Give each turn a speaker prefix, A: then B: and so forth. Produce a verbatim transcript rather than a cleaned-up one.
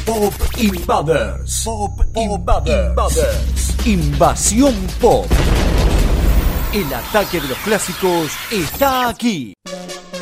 A: Pop Invaders. Pop Invaders. Invasión Pop. El ataque de los clásicos está aquí.